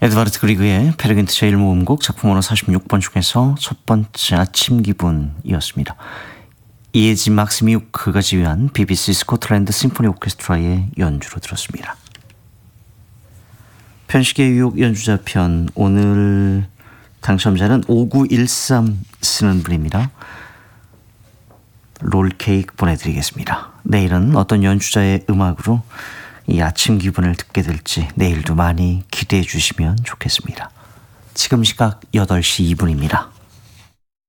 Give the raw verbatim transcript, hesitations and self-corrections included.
에드와르드 그리그의 페르긴트 제일 모음곡 작품번호 사십육 번 중에서 첫 번째 아침 기분이었습니다. 이에지 막스미우크가 지휘한 비비씨 스코틀랜드 심포니 오케스트라의 연주로 들었습니다. 편식의 유혹 연주자 편, 오늘 당첨자는 오구일삼 쓰는 분입니다. 롤케이크 보내드리겠습니다. 내일은 어떤 연주자의 음악으로 이 아침 기분을 듣게 될지 내일도 많이 기대해 주시면 좋겠습니다. 지금 시각 여덟 시 이 분입니다.